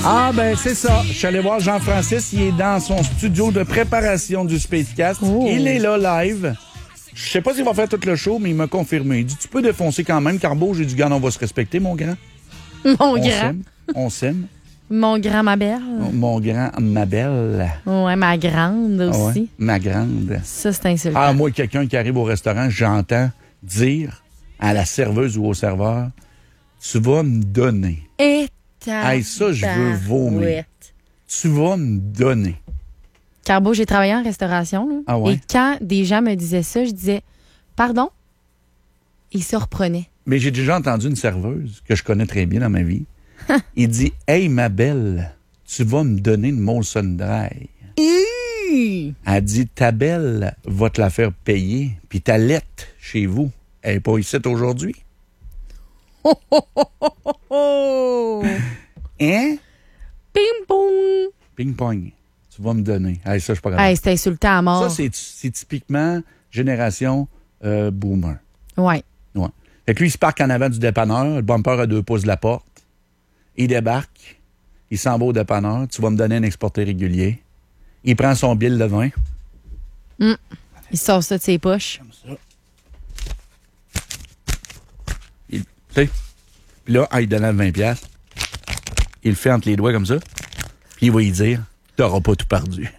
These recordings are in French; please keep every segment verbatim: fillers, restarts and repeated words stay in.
Ah, ben c'est ça. Je suis allé voir Jean-Francis. Il est dans son studio de préparation du Spacecast. Oh. Il est là, live. Je sais pas s'il va faire tout le show, mais il m'a confirmé. Il dit, tu peux défoncer quand même, Carbo. J'ai dit, gars, on va se respecter, mon grand. Mon On grand. s'aime. On s'aime. Mon grand, ma belle. Mon grand, ma belle. Ouais, ma grande Ah ouais, aussi. ma grande. Ça, c'est insultant. Ah, moi, quelqu'un qui arrive au restaurant, j'entends dire à la serveuse ou au serveur, tu vas me donner. Et ta Hey, ça, je veux vomir. barouette. Tu vas me donner. Carbo, j'ai travaillé en restauration. Là, Ah ouais? Et quand des gens me disaient ça, je disais pardon. Ils se reprenaient. Mais j'ai déjà entendu une serveuse que je connais très bien dans ma vie. Il dit, hey, ma belle, tu vas me donner une Molson Dry. Hi! Elle dit, ta belle va te la faire payer, puis ta lettre chez vous, elle n'est pas ici aujourd'hui. Oh, oh, oh, oh, oh, oh. Hein? Ping-pong! Ping-pong. Tu vas me donner. Hey, ça, je suis pas capable. Hey, c'est insultant à mort. Ça, c'est, c'est typiquement génération euh, boomer. Ouais. Ouais. Fait que lui, il se parque en avant du dépanneur, le bumper à deux pouces de la porte. Il débarque, il s'en va au dépanneur, tu vas me donner un exporté régulier. Il prend son bill de vin. Mm. Il sort ça de ses poches. Comme ça. Il, tu sais, puis là, ah, il donne vingt piastres. Il le fait entre les doigts comme ça. Puis il va y dire, t'auras pas tout perdu.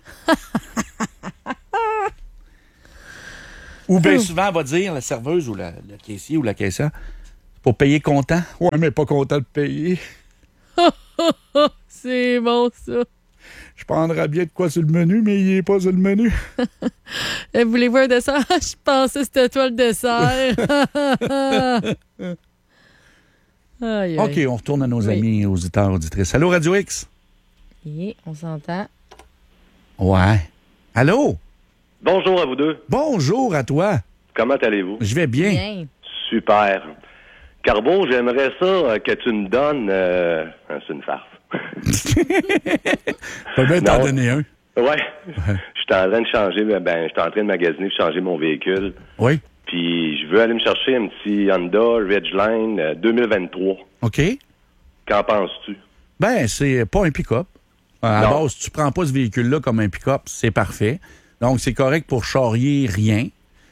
Ou bien souvent, elle va dire, la serveuse ou la, le caissier ou la caissière, pour payer comptant. Ouais, mais pas content de payer. C'est bon, ça. Je prendrais bien de quoi sur le menu, mais il n'est pas sur le menu. Eh, voulez-vous un dessert? Je pensais que c'était toi le dessert. Aïe, aïe. OK, on retourne à nos Oui. amis auditeurs, auditrices. Allô, Radio X? Et on s'entend. Ouais. Allô? Bonjour à vous deux. Bonjour à toi. Comment allez-vous? Je vais bien. Bien. Super. Carbo, j'aimerais ça euh, que tu me donnes... Euh... ah, c'est une farce. Je peux bien t'en Non. donner un. Ouais. Je suis en train de changer, ben, ben, je suis en train de magasiner, de changer mon véhicule. Oui. Puis je veux aller me chercher un petit Honda Ridgeline euh, deux mille vingt-trois. OK. Qu'en penses-tu? Ben, c'est pas un pick-up. À la Non. base, tu prends pas ce véhicule-là comme un pick-up, c'est parfait. Donc, c'est correct pour charrier rien.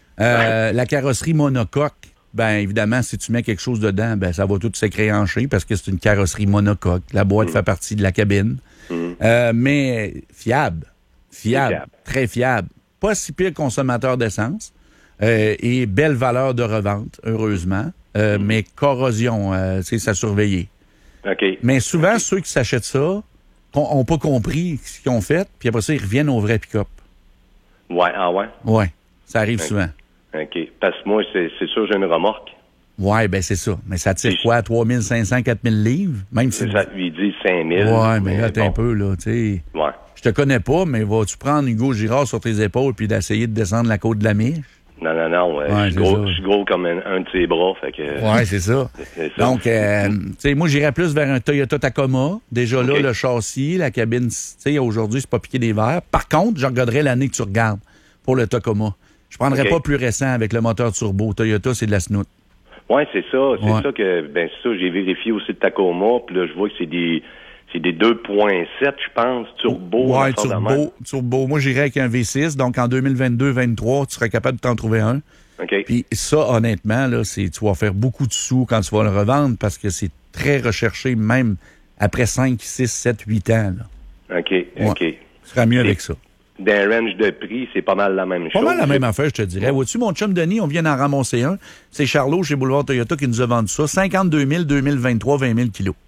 Euh, La carrosserie monocoque, ben évidemment, si tu mets quelque chose dedans, ben ça va tout s'écréancher parce que c'est une carrosserie monocoque. La boîte Mm. fait partie de la cabine. Mm. Euh, mais fiable. Fiable. Fiable. Très fiable. Pas si pire consommateur d'essence. Euh, et belle valeur de revente, heureusement. Euh, Mm. Mais corrosion, euh, c'est ça surveiller. OK. Mais souvent, ceux qui s'achètent ça n'ont pas compris ce qu'ils ont fait, puis après ça, ils reviennent au vrai pick-up. Ouais, ah ouais? Ouais, ça arrive Ok. souvent. OK. Parce que moi, c'est c'est sûr, j'ai une remorque. Ouais, ben c'est ça. Mais ça tire Puis- quoi, trois mille cinq cents, quatre mille livres? Même si... Ça lui dit cinq mille. Ouais, mais là, t'es bon. un peu, là, tu sais... Ouais. Je te connais pas, mais vas-tu prendre Hugo Girard sur tes épaules puis d'essayer de descendre la côte de la Miche? Non, non, non. euh, Ouais, je suis c'est gros, ça. je suis gros comme un, un de ses bras. Fait que, Ouais, c'est ça. c'est ça. Donc, euh, tu sais, moi, j'irais plus vers un Toyota Tacoma. Déjà là, OK. le châssis, la cabine, tu sais, aujourd'hui, c'est pas piqué des verres. Par contre, je regarderais l'année que tu regardes pour le Tacoma. Je prendrais OK. pas plus récent avec le moteur turbo. Toyota, c'est de la snoot. Oui, c'est ça. C'est Ouais. ça que, ben, c'est ça, j'ai vérifié aussi le Tacoma, puis là, je vois que c'est des, c'est des deux virgule sept, je pense, turbo. Ouais, en sorte de même. turbo, turbo. Moi, j'irais avec un V six. Donc, en deux mille vingt-deux vingt-trois, tu serais capable de t'en trouver un. OK. Puis ça, honnêtement, là, c'est, tu vas faire beaucoup de sous quand tu vas le revendre parce que c'est très recherché, même après cinq, six, sept, huit ans. Là. OK, OK. Tu seras mieux avec ça. D'un range de prix, c'est pas mal la même Pas chose. mal la même affaire, je te dirais. Vois-tu, mon chum Denis, on vient d'en ramasser un. C'est Charlot chez Boulevard Toyota qui nous a vendu ça. cinquante-deux mille, deux mille vingt-trois, vingt mille kilos.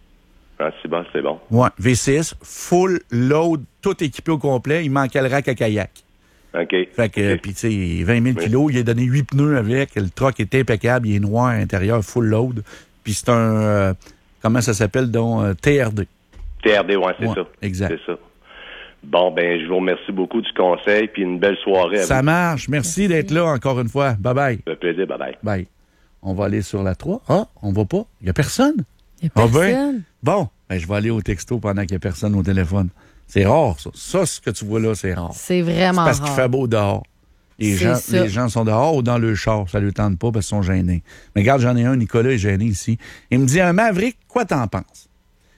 Ah, c'est bon, c'est bon. Ouais. V six, full load, tout équipé au complet. Il manquait le rack à kayak. OK. Fait que, OK. puis tu sais, vingt mille kilos, il a donné huit pneus avec. Le truck est impeccable, il est noir à l'intérieur, full load. Puis c'est un, euh, comment ça s'appelle, donc, euh, T R D. T R D, ouais, c'est Ouais, ça. exact. C'est ça. Bon, ben, je vous remercie beaucoup du conseil, puis une belle soirée à Ça vous. marche. Merci d'être là encore une fois. Bye bye. Ça fait plaisir, bye bye. Bye. On va aller sur la trois. Ah, on va pas. Il y a personne. Il y a Ah ben, personne. bon, ben, je vais aller au texto pendant qu'il n'y a personne au téléphone. C'est rare, ça. Ça, ce que tu vois là, c'est rare. C'est C'est vraiment parce qu'il rare. fait beau dehors. Les C'est gens, ça. les gens sont dehors ou dans le char. Ça ne lui tente pas parce qu'ils sont gênés. Mais regarde, j'en ai un, Nicolas est gêné ici. Il me dit, un Maverick, quoi t'en penses?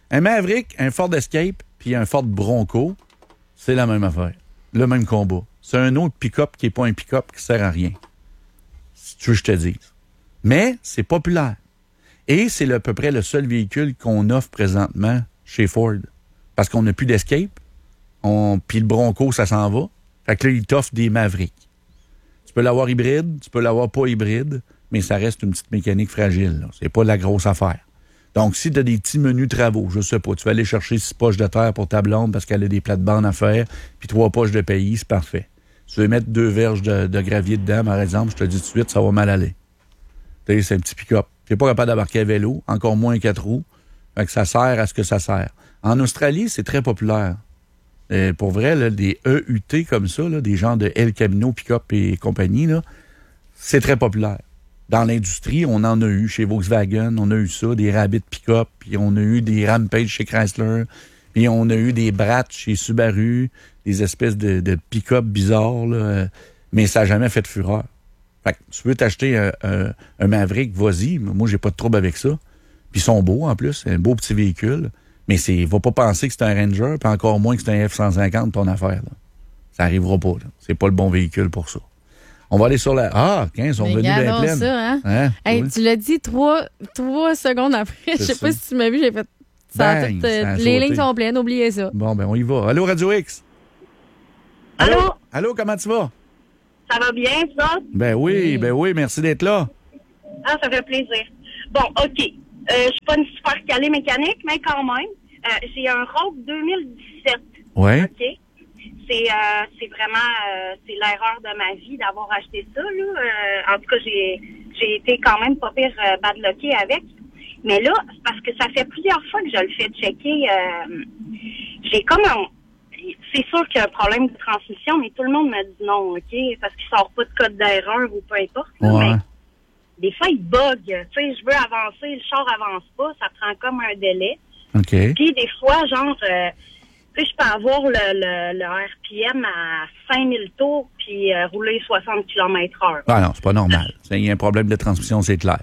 Un Maverick, un Ford Escape, puis un Ford Bronco, c'est la même affaire. Le même combat. C'est un autre pick-up qui n'est pas un pick-up qui sert à rien. Si tu veux que je te dise. Mais c'est populaire. Et c'est à peu près le seul véhicule qu'on offre présentement chez Ford. Parce qu'on n'a plus d'Escape. On... Puis le Bronco, ça s'en va. Fait que là, ils t'offrent des Mavericks. Tu peux l'avoir hybride, tu peux l'avoir pas hybride, mais ça reste une petite mécanique fragile. Là. C'est pas de la grosse affaire. Donc, si tu as des petits menus travaux, je sais pas, tu vas aller chercher six poches de terre pour ta blonde parce qu'elle a des plates-bandes à faire, puis trois poches de pays, c'est parfait. Tu veux mettre deux verges de, de gravier dedans, par exemple, je te dis tout de suite, ça va mal aller. Tu sais, c'est un petit pick-up. Tu n'es pas capable d'embarquer à vélo, encore moins un quatre roues. Fait que ça sert à ce que ça sert. En Australie, c'est très populaire. Et pour vrai, là, des E U T comme ça, là, des genres de El Camino, pick-up et compagnie, là, c'est très populaire. Dans l'industrie, on en a eu chez Volkswagen, on a eu ça, des Rabbit pick-up, puis on a eu des Rampage chez Chrysler, puis on a eu des Brat chez Subaru, des espèces de, de pick-up bizarres, là, mais ça n'a jamais fait de fureur. Fait que tu veux t'acheter un, un, un Maverick, vas-y, moi j'ai pas de trouble avec ça. Puis ils sont beaux en plus, c'est un beau petit véhicule, mais c'est, va pas penser que c'est un Ranger, puis encore moins que c'est un F cent cinquante ton affaire. Là. Ça arrivera pas, là. C'est pas le bon véhicule pour ça. On va aller sur la... Ah, quinze, on est venus bien pleine. Ça, hein? Hein? Hey, Oui. Tu l'as dit trois, trois secondes après. Je sais pas si tu m'as vu, j'ai fait... Ça a Bang, tout, euh, ça a les sauté. lignes sont pleines, oubliez ça. Bon, ben on y va. Allô, Radio X? Allô? Allô, comment tu vas? Ça va bien, ça? Ben oui, Oui. ben oui, merci d'être là. Ah, ça fait plaisir. Bon, OK. Euh, je suis pas une super calée mécanique, mais quand même. Euh, j'ai un Rogue deux mille dix-sept. Oui. OK? C'est, euh, c'est vraiment euh, c'est l'erreur de ma vie d'avoir acheté ça, là. Euh, en tout cas, j'ai, j'ai été quand même pas pire euh, badlocké avec. Mais là, c'est parce que ça fait plusieurs fois que je le fais checker. Euh, j'ai comme un... C'est sûr qu'il y a un problème de transmission, mais tout le monde me dit non, OK? Parce qu'il sort pas de code d'erreur ou peu importe. là, Ouais. Mais des fois, il bug. Tu sais, je veux avancer, le char avance pas, ça prend comme un délai. OK. Puis des fois, genre, euh, tu sais, je peux avoir le, le, le R P M à cinq mille tours puis euh, rouler soixante kilomètres heure. Ah non, c'est pas normal. Il y a un problème de transmission, c'est clair.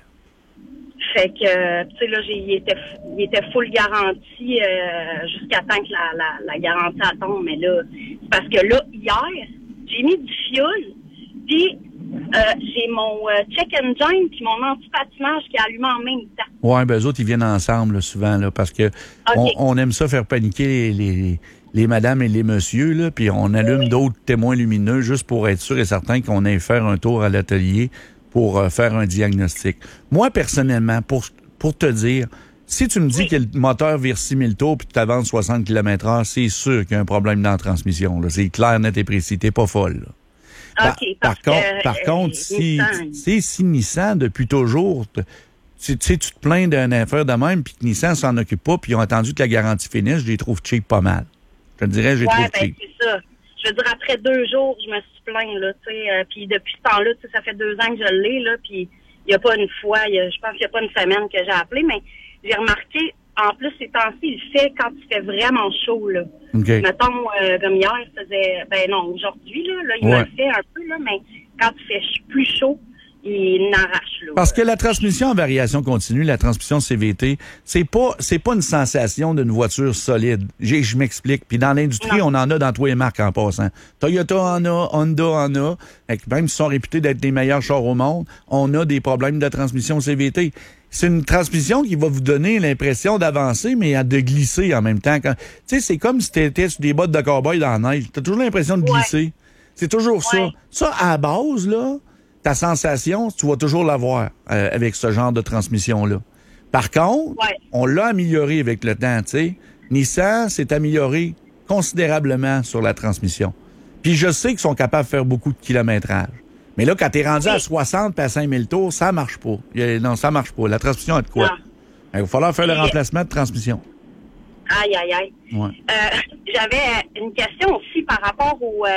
Fait que, euh, tu sais, là, j'ai, il, était, il était full garantie euh, jusqu'à temps que la, la, la garantie attende. Mais là, c'est parce que là, hier, j'ai mis du fioul, puis euh, j'ai mon euh, check engine puis mon anti-patinage qui allume en même temps. Oui, ben eux autres, ils viennent ensemble là, souvent, là, parce que on, on aime ça faire paniquer les, les, les madames et les messieurs, là, puis on allume d'autres témoins lumineux juste pour être sûr et certain qu'on aille faire un tour à l'atelier pour euh, faire un diagnostic. Moi, personnellement, pour, pour te dire, si tu me dis Oui. que le moteur vire six mille tours puis que tu avances soixante kilomètres heure, c'est sûr qu'il y a un problème dans la transmission. Là. C'est clair, net et précis. T'es pas folle. Là. Par, OK, par parce contre, que, par euh, contre, si, Nissan. si, si Nissan, depuis toujours, te- tu tu sais, tu te plains d'une affaire de même, puis que Nissan s'en occupe pas, puis ils ont attendu que la garantie finisse, je les trouve cheap pas mal. Je te dirais, je les Ouais, trouve ben cheap. c'est ça. Je veux dire, après deux jours, je me suis plaint, là, tu sais. Euh, puis depuis ce temps-là, tu sais, ça fait deux ans que je l'ai, là, puis il n'y a pas une fois, il y a- je pense qu'il n'y a pas une semaine que j'ai appelé, mais j'ai remarqué, en plus, ces temps-ci, il le fait quand il fait vraiment chaud, là. OK. Mettons, euh, comme hier, ça faisait, ben non, aujourd'hui, là, là il Ouais. me le fait un peu, là, mais quand il fait ch- plus chaud, il n'arrache, là. Parce que la transmission en variation continue, la transmission C V T, c'est pas c'est pas une sensation d'une voiture solide. J'ai- Je m'explique. Puis dans l'industrie, Non. on en a dans tous les marques en passant. Toyota en a, Honda en a. Fait que même s'ils sont réputés d'être les meilleurs chars au monde, on a des problèmes de transmission C V T. C'est une transmission qui va vous donner l'impression d'avancer, mais à de glisser en même temps. Quand- Tu sais, c'est comme si tu étais sur des bottes de cow-boy dans la neige. Tu as toujours l'impression de Ouais. glisser. C'est toujours ça. Ouais. Ça, à la base, là, ta sensation, tu vas toujours l'avoir euh, avec ce genre de transmission-là. Par contre, Ouais. on l'a amélioré avec le temps, tu sais. Nissan s'est amélioré considérablement sur la transmission. Puis je sais qu'ils sont capables de faire beaucoup de kilométrage. Mais là, quand t'es rendu à Oui. soixante puis à cinq mille tours, ça marche pas. Il y a- non, ça marche pas. La transmission a de quoi? Non. Il va falloir faire le Et- remplacement de transmission. Aïe, aïe, aïe. Ouais. Euh, j'avais une question aussi par rapport au... Euh,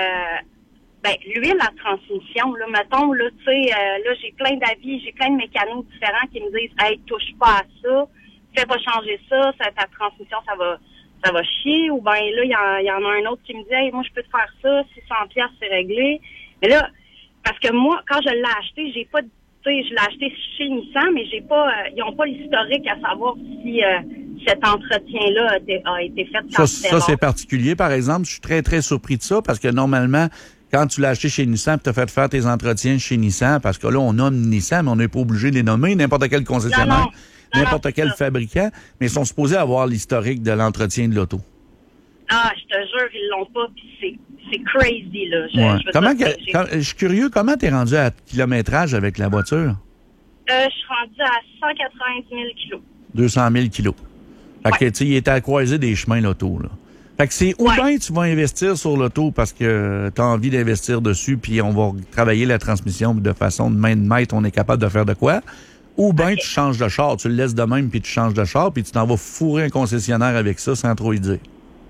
ben, l'huile à transmission, là, mettons, là, tu sais, euh, là, j'ai plein d'avis, j'ai plein de mécanos différents qui me disent, hey, touche pas à ça, fais pas changer ça, ça ta transmission, ça va, ça va chier, ou ben là, il y, en- y en a un autre qui me dit, hey, moi, je peux te faire ça, six cents piastres, c'est réglé. Mais là, parce que moi, quand je l'ai acheté, j'ai pas, tu sais, je l'ai acheté chez Nissan, mais j'ai pas, euh, ils ont pas l'historique à savoir si, euh, cet entretien-là a été, a été fait Ça, quand ça c'est particulier, par exemple. Je suis très, très surpris de ça parce que normalement, quand tu l'as acheté chez Nissan, tu as fait faire tes entretiens chez Nissan, parce que là, on nomme Nissan, mais on n'est pas obligé de les nommer, n'importe quel concessionnaire, Non, non. Non, n'importe non, quel ça. fabricant, mais ils sont supposés avoir l'historique de l'entretien de l'auto. Ah, je te jure, ils l'ont pas, puis c'est, c'est crazy, là. Je, Ouais. je veux Comment dire, que- j'ai- quand- je suis curieux, comment t'es rendu à kilométrage avec la voiture? Euh, je suis rendue à cent quatre-vingt-dix mille kilos. deux cent mille kilos. Fait que, Ouais. tu sais, il est à la croisée des chemins, l'auto, là. Fait que c'est ou Ouais. bien tu vas investir sur l'auto parce que tu as envie d'investir dessus, puis on va travailler la transmission de façon de main de maître, on est capable de faire de quoi. Ou bien Ok. tu changes de char, tu le laisses de même, puis tu changes de char, puis tu t'en vas fourrer un concessionnaire avec ça sans trop y dire.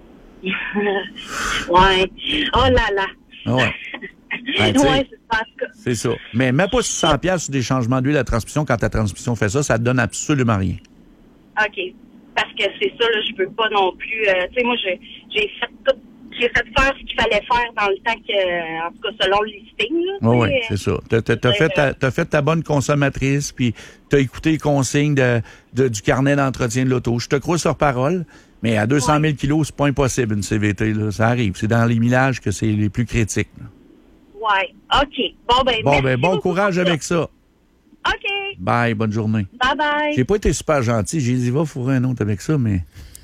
Ouais. Oh là là. Ah ouais. Ben, tu sais, ouais, c'est pas ça. c'est ça. Mais mets pas six cents piastres sur des changements d'huile à transmission quand ta transmission fait ça, ça te donne absolument rien. OK. Parce que c'est ça, là, je peux pas non plus. euh, tu sais, moi, j'ai, j'ai fait tout. J'ai fait faire ce qu'il fallait faire dans le temps que, en tout cas, selon le listing, là. tu Oui, sais. c'est ça. T'as, t'as, t'as, fait ta, t'as fait ta bonne consommatrice, puis t'as écouté les consignes de, de- du carnet d'entretien de l'auto. Je te crois sur parole, mais à deux cent mille kilos, c'est pas impossible, une C V T. Là. Ça arrive. C'est dans les millages que c'est les plus critiques. Là. Ouais. OK. Bon, ben, Bon, merci ben, bon beaucoup courage pour ça. avec ça. OK. Bye, bonne journée. Bye-bye. J'ai pas été super gentil. J'ai dit, va fourrer un autre avec ça, mais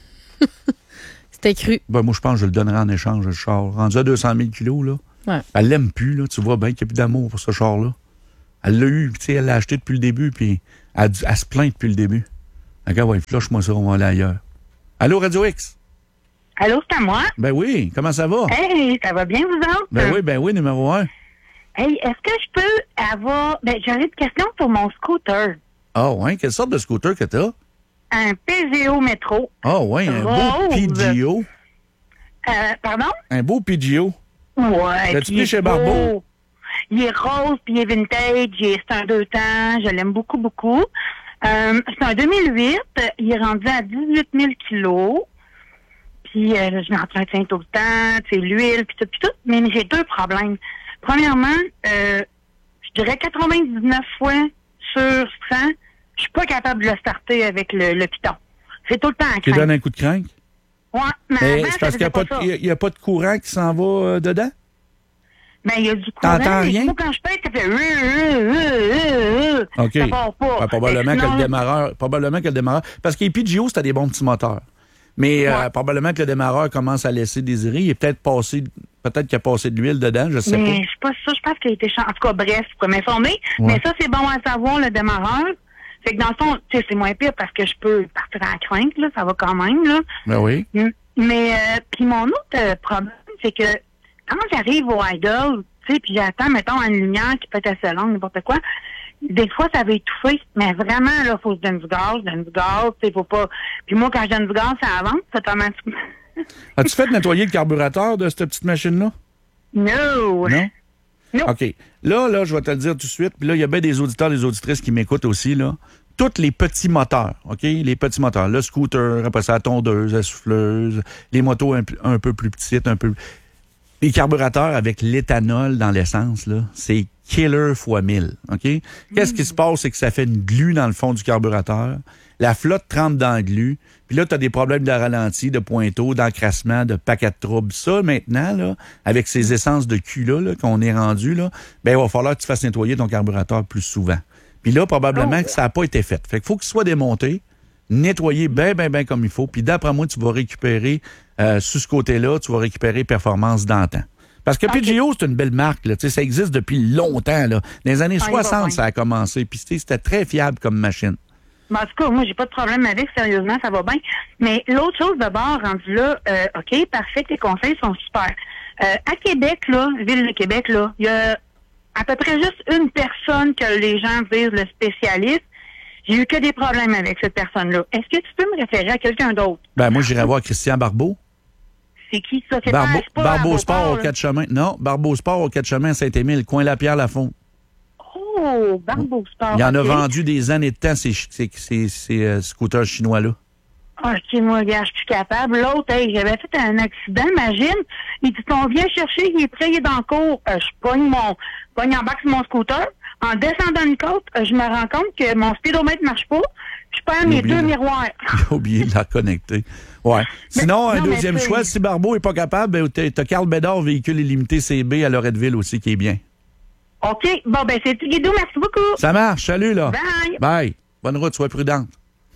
C'était cru. ben, moi, je pense que je le donnerai en échange, le char. Rendu à deux cent mille kilos, là. Ouais. Elle l'aime plus, là. Tu vois bien qu'il n'y a plus d'amour pour ce char-là. Elle l'a eu, tu sais, elle l'a acheté depuis le début, puis elle, elle se plaint depuis le début. D'accord, ouais, flush-moi ça, on va aller ailleurs. Allô, Radio X? Allô, c'est à moi? Ben oui, comment ça va? Hey, ça va bien, vous autres? Ben oui, ben oui, numéro un. Hey, est-ce que je peux avoir... Ben, j'aurais une question pour mon scooter. Ah ouais, quelle sorte de scooter que t'as? Un Peugeot Métro. Ah ouais, un beau Rose. P G O. Euh, pardon? Un beau P G O. Ouais. L'as-tu puis pris il est chez beau. Barbeau? Il est rose, puis il est vintage, il est- c'est un deux temps, je l'aime beaucoup, beaucoup. Euh, c'est un deux mille huit, il est rendu à dix-huit mille kilos. Puis euh, je m'entretiens tout le temps, tu sais, l'huile, puis tout, puis tout. Mais j'ai deux problèmes. Premièrement, euh, je dirais quatre-vingt-dix-neuf fois sur cent, je suis pas capable de le starter avec le, le piton. C'est tout le temps à Qui craindre. donne un coup de crank? Ouais, mais Mais avant, c'est ça parce qu'il faisait n'y a, pas pas ça. de- il y a pas de courant qui s'en va euh, dedans? Ben, il y a du courant, T'entends mais rien? moi, quand je pèse, ça fait... euh, euh, euh, euh, OK. Ça part pas. Ah, probablement, Et que sinon- le démarreur, probablement que le démarreur... Parce que les P G O, c'était des bons petits moteurs. Mais euh, Ouais. probablement que le démarreur commence à laisser désirer. Il est peut-être passé... Peut-être qu'il a passé de l'huile dedans, je sais Mais pas. je suis pas sûre, je pense qu'il a été changé. En tout cas, bref, je peux m'informer. Ouais. Mais ça, c'est bon à savoir, le démarreur. Fait que dans le fond, tu sais, c'est moins pire parce que je peux partir à la crainte, là, ça va quand même, là. Ben oui. Mm. Mais, euh, puis mon autre euh, problème, c'est que quand j'arrive au idle, tu sais, puis j'attends, mettons, une lumière qui peut être assez longue, n'importe quoi, des fois, ça va étouffer. Mais vraiment, là, faut se donner du gaz, donner du gaz, tu sais, faut pas... Puis moi, quand je donne du gaz, ça avance automatiquement. As-tu fait nettoyer le carburateur de cette petite machine-là? No! Non? Non. OK. Là, là, je vais te le dire tout de suite. Puis là, il y a bien des auditeurs, des auditrices qui m'écoutent aussi, là. Tous les petits moteurs, OK? Les petits moteurs. Le scooter, après ça, la tondeuse, la souffleuse, les motos un, un peu plus petites, un peu... Les carburateurs avec l'éthanol dans l'essence, là, c'est killer fois mille, OK? Qu'est-ce qui se passe? C'est que ça fait une glu dans le fond du carburateur. La flotte trempe dans la glu. Puis là, tu as des problèmes de ralenti, de pointeau, d'encrassement, de paquet de troubles. Ça, maintenant, là, avec ces essences de cul-là là, qu'on est rendu, là, ben, il va falloir que tu fasses nettoyer ton carburateur plus souvent. Puis là, probablement que ça n'a pas été fait. Fait qu'il faut qu'il soit démonté, nettoyé bien, bien, bien comme il faut. Puis d'après moi, tu vas récupérer, euh, sur ce côté-là, tu vas récupérer performance d'antan. Parce que OK. P G O, c'est une belle marque. Là. Tu sais, ça existe depuis longtemps. Là. Dans les années Ah, il va soixante, bien. ça a commencé. Puis tu sais, c'était très fiable comme machine. Mais en tout cas, moi, j'ai pas de problème avec, sérieusement, ça va bien. Mais l'autre chose de bord, rendu là, euh, OK, parfait, tes conseils sont super. Euh, à Québec, là, ville de Québec, là, il y a à peu près juste une personne que les gens disent le spécialiste. J'ai eu que des problèmes avec cette personne-là. Est-ce que tu peux me référer à quelqu'un d'autre? Ben, moi, j'irai voir Christian Barbeau. C'est qui ça? C'est Barbeau, pas, c'est pas Barbeau Barbeau Sport Port, au là. quatre chemins. Non, Barbeau Sport au quatre chemins à Saint-Émile, coin La Pierre-Lafont. Oh, Barbeau Sport. Il y en a OK. vendu des années de temps, ces, ces, ces, ces euh, scooters chinois-là. OK, moi, gars, je suis plus capable. L'autre, hey, j'avais fait un accident, imagine. Il dit, on vient chercher, il est prêt, il est dans le cours. Euh, je pogne mon, pogne en bas sur mon scooter. En descendant une côte, euh, je me rends compte que mon speedomètre marche pas. Je perds mes oublié. deux miroirs. J'ai oublié de la reconnecter. Ouais. Sinon, Mais, un non, deuxième mais choix, si Barbeau n'est pas capable, ben, t'as, t'as Carl Bédard, véhicule illimité C B à Loretteville aussi, qui est bien. OK. Bon, ben, c'est tout, Guido. Merci beaucoup. Ça marche. Salut, là. Bye. Bye. Bonne route, sois prudente.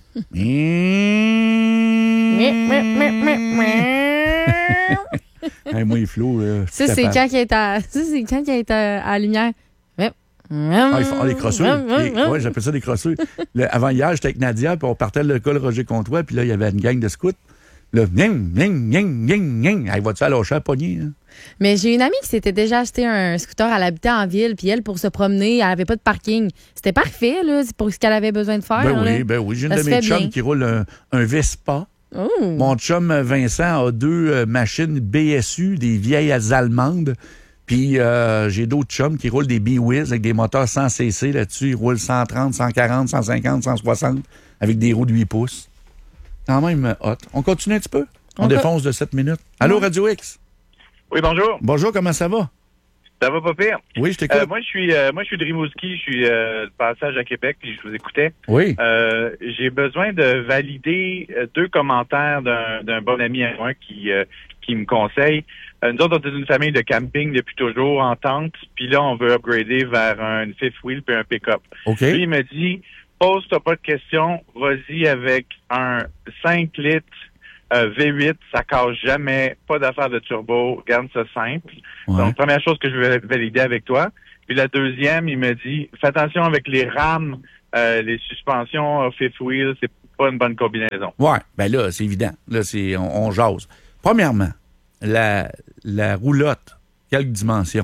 Hey, moi, Flo, là, Ça, c'est capable. quand il est à, ça, c'est quand il est à, à la lumière. Ah, ils font ah, les crosseurs. Oui, j'appelle ça des crosseurs. Le- avant hier, j'étais avec Nadia, puis on partait de l'école Roger Comtois, puis là, il y avait une gang de scouts. Là, ning, ning, ning, ning, ning. Hey, va-tu à lâcher à pogner? Hein? Mais j'ai une amie qui s'était déjà acheté un scooter, elle habitait en ville, puis elle, pour se promener, elle avait pas de parking. C'était parfait, là, c'est pour ce qu'elle avait besoin de faire. Ben là. oui, ben oui. J'ai une Ça de se mes fait chums bien. qui roule un, un Vespa. Oh. Mon chum Vincent a deux euh, machines B S U, des vieilles allemandes. Puis euh, j'ai d'autres chums qui roulent des B-Wiz avec des moteurs cent C C là-dessus. Ils roulent cent trente, cent quarante, cent cinquante, cent soixante avec des roues de huit pouces. Quand même hot. On continue un petit peu? On, On défonce de sept minutes. Allô, Radio X? Oui, bonjour. Bonjour, comment ça va? Ça va pas pire? Oui, je t'écoute. Euh, moi, je suis, euh, moi, je suis de Rimouski. Je suis euh, de passage à Québec, puis je vous écoutais. Oui. Euh, j'ai besoin de valider euh, deux commentaires d'un, d'un bon ami à moi qui, euh, qui me conseille. Euh, nous autres, on est une famille de camping depuis toujours en tente, puis là, on veut upgrader vers un fifth wheel puis un pick-up. OK. Lui, il me dit, pose-toi pas de questions, vas-y avec un cinq litres euh, V huit, ça casse jamais, pas d'affaire de turbo, garde ça simple. Ouais. Donc, première chose que je vais valider avec toi. Puis la deuxième, il me dit, fais attention avec les rames, euh, les suspensions euh, fifth wheel, c'est pas une bonne combinaison. Ouais, ben là, c'est évident. Là, c'est, on, on jase. Premièrement, la, la roulotte, quelle dimension?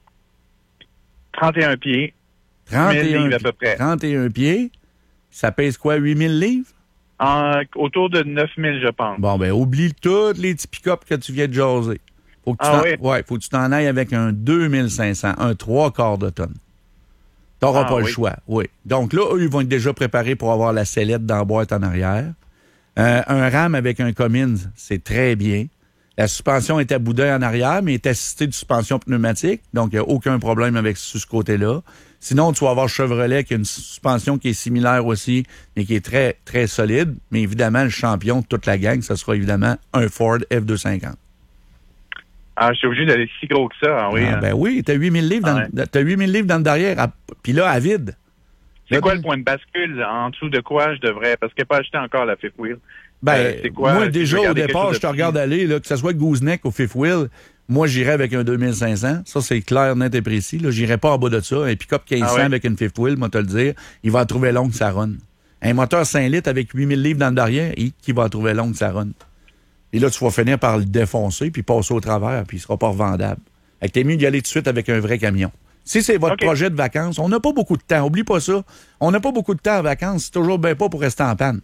trente et un pieds, trente et un mille livres à pi- peu près. trente et un pieds. Ça pèse quoi, huit mille livres? En, autour de neuf mille, je pense. Bon, ben, oublie tous les petits pick-up que tu viens de jaser. Faut que tu Ah t'en, oui? ouais, faut que tu t'en ailles avec un deux mille cinq cents, un trois quarts de tonne. T'auras Ah pas le oui. choix, oui. Donc là, eux, ils vont être déjà préparés pour avoir la sellette dans la boîte en arrière. Euh, un RAM avec un Cummins, c'est très bien. La suspension est à boudin en arrière, mais est assistée de suspension pneumatique. Donc, il n'y a aucun problème avec ce, ce côté-là. Sinon, tu vas avoir Chevrolet qui a une suspension qui est similaire aussi, mais qui est très, très solide. Mais évidemment, le champion de toute la gang, ce sera évidemment un Ford F deux cent cinquante. Ah, je suis obligé d'aller si gros que ça, ah oui. Ah, hein. ben oui, t'as huit mille livres dans, Ouais. le- t'as huit mille livres dans le derrière, à- puis là, à vide. C'est Là, quoi dans- le point de bascule? En dessous de quoi je devrais? Parce qu'il n'a pas acheté encore la fifth wheel. Ben, Euh, c'est quoi, moi, si déjà, je veux au garder quelque départ, chose de je te petit? regarde aller, là, que ce soit Gooseneck ou Fifth Wheel, moi, j'irais avec un deux mille cinq cents. Ça, c'est clair, net et précis. Là, j'irais pas en bas de ça. Un pick-up quinze cents Ah ouais? avec une Fifth Wheel, moi, te le dire, il va en trouver long que ça run. Un moteur cinq litres avec huit mille livres dans le derrière, il, qui va en trouver long que ça run. Et là, tu vas finir par le défoncer, puis passer au travers, puis il sera pas revendable. Fait que t'es mieux d'y aller tout de suite avec un vrai camion. Si c'est votre OK. projet de vacances, on n'a pas beaucoup de temps. Oublie pas ça. On n'a pas beaucoup de temps en vacances. C'est toujours bien pas pour rester en panne.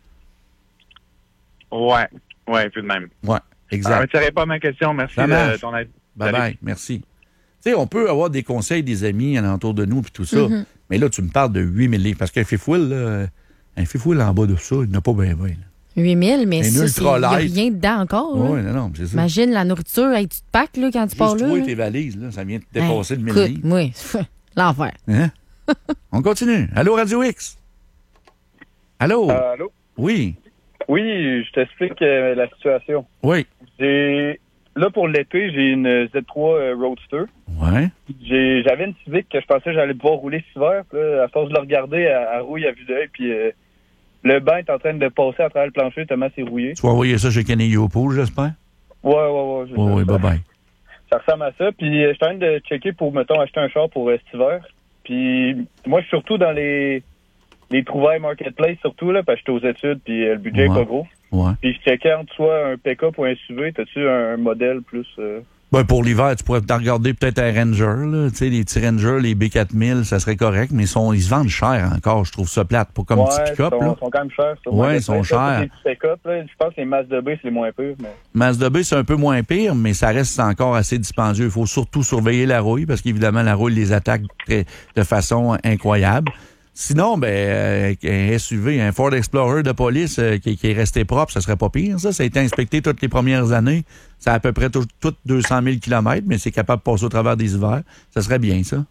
Ouais, ouais, tout de même. Ouais, Ça exact. ne retirait pas ma question. Merci Ça de marche. ton aide. Bye Salut. bye, merci. Tu sais, on peut avoir des conseils des amis alentour de nous puis tout ça, mais là, tu me parles de huit mille livres. Parce qu'un fifth wheel, là, un fifth wheel en bas de ça, il n'a pas bien bien. huit mille, mais Un ça, c'est- il ultra n'y a light. rien dedans encore. là. Oui, non, non, c'est ça. Imagine la nourriture, hey, tu te packs là, quand tu pars Juste là. toi et là. tes valises, là, ça vient de Hey, dépasser de mille écoute, livres. moi, l'enfer. Hein? On continue. Allô, Radio X? Allô? Euh, allô? Oui, Oui, je t'explique euh, la situation. oui. J'ai là pour l'été, j'ai une Z trois euh, Roadster. Ouais. J'ai j'avais une Civic que je pensais que j'allais pouvoir rouler cet hiver. Puis là, à force de le regarder, elle, elle rouille à vue d'œil. Puis euh, le banc est en train de passer à travers le plancher tellement c'est rouillé. Tu vas envoyer ça chez Kenny Yopo, j'espère? Ouais, ouais, ouais. je- Oui, oui, ça, bye bye. ça ressemble à ça. Puis euh, je suis en train de checker pour, mettons, acheter un char pour euh, cet hiver. Puis moi, je suis surtout dans les les trouvailles marketplace, surtout, là, parce que j'étais aux études, puis euh, le budget est Ouais. pas gros. Ouais. Puis je checkais entre soit un pick-up ou un S U V. T'as-tu un modèle plus... euh, Ben, pour l'hiver, tu pourrais t'en regarder peut-être un Ranger, là. Tu sais, les petits Rangers, les B quatre mille, ça serait correct, mais ils, sont, ils se vendent cher encore. Je trouve ça plate. Pour comme ouais, petit pick-up, sont, là. sont quand même chers. Ça. Ouais, Moi, ils sont ça, ça, chers. les petits pick-up, là, je pense que les Mazda B, c'est les moins pires. Mais... Mazda B, c'est un peu moins pire, mais ça reste encore assez dispendieux. Il faut surtout surveiller la rouille, parce qu'évidemment, la rouille les attaque très- de façon incroyable. Sinon, ben, euh, un S U V, un Ford Explorer de police euh, qui, qui est resté propre, ça serait pas pire, ça. Ça a été inspecté toutes les premières années. Ça a à peu près tout- toutes deux cent mille kilomètres, mais c'est capable de passer au travers des hivers. Ça serait bien, ça.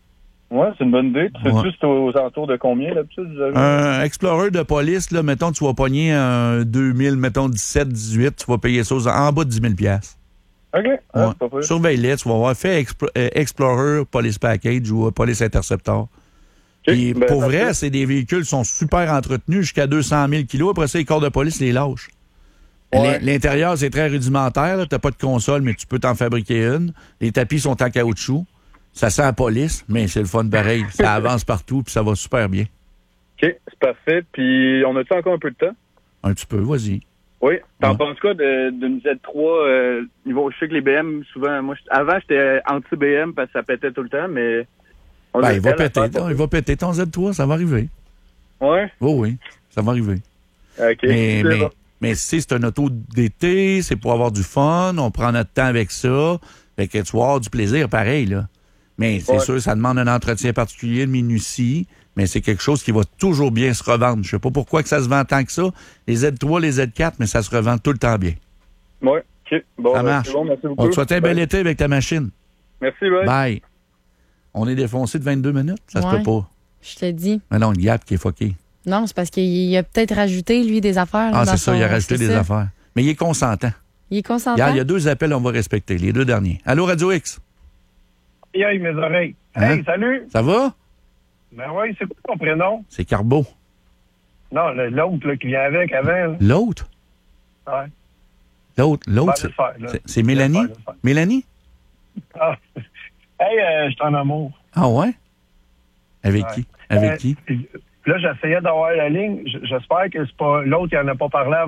Ouais, c'est une bonne idée. Tu Ouais. sais-tu c'est aux alentours de combien, d'habitude? vous avez? Un Explorer de police, là, mettons, tu vas pogner un deux mille, mettons, dix-sept, dix-huit, tu vas payer ça aux- en bas de dix mille piastres. OK. Ah, Ouais. c'est pas pire. Surveille-les, tu vas voir, fais Expl- euh, Explorer, Police Package ou euh, Police Interceptor. OK, Puis, ben, pour parfait. vrai, c'est des véhicules qui sont super entretenus jusqu'à deux cent mille kilos. Après ça, les corps de police les lâchent. Ouais. L'in- L'intérieur, c'est très rudimentaire. Tu n'as pas de console, mais tu peux t'en fabriquer une. Les tapis sont en caoutchouc. Ça sent la police, mais c'est le fun pareil. Ça avance partout, puis ça va super bien. OK, c'est parfait. Puis, on a-tu encore un peu de temps? Un petit peu, vas-y. Oui. T'en Ouais. penses quoi de- d'une Z trois euh, niveau? Je sais que les B M, souvent, moi, je- avant, j'étais anti-B M parce que ça pétait tout le temps, mais. on Ben, a- il va elle, elle péter. fait pas. Non, il va péter ton Z trois, ça va arriver. Ouais. Oui, oui, ça va arriver. OK. Mais, C'est mais, bon. mais si c'est un auto d'été, c'est pour avoir du fun, on prend notre temps avec ça. Fait que tu vas avoir du plaisir pareil, là. Mais c'est Ouais. sûr, ça demande un entretien particulier de minutie, mais c'est quelque chose qui va toujours bien se revendre. Je sais pas pourquoi que ça se vend tant que ça. Les Z trois, les Z quatre, mais ça se revend tout le temps bien. Ouais. OK. Bon, Ça ben, marche. c'est bon, merci beaucoup. On te souhaite un bel Bye. été avec ta machine. Merci, bye. Bye. On est défoncé de vingt-deux minutes? Ça se Ouais. peut pas. Je te dis. Mais non, le gap qui est fucké. Non, c'est parce qu'il a peut-être rajouté, lui, des affaires. là, Ah, dans c'est ça, son- il a rajouté c'est des ça. affaires. Mais il est consentant. Il est consentant. Regarde, il y a deux appels, on va respecter. Les deux derniers. Allô, Radio X? Aïe, mes oreilles. Hein? Hey, salut! Ça va? Ben oui, c'est quoi ton prénom? C'est Carbo. Non, le- l'autre là, qui vient avec avant. là. L'autre? Ouais. L'autre, Ben, l'autre, laisse c'est- faire, là. c'est- c'est Mélanie? Laisse faire, laisse faire. Mélanie? Ah. Hey, euh, je suis en amour. Ah ouais? Avec Ouais. qui? Avec Euh, qui? Là, j'essayais d'avoir la ligne. J- J'espère que c'est pas l'autre qui en a pas parlé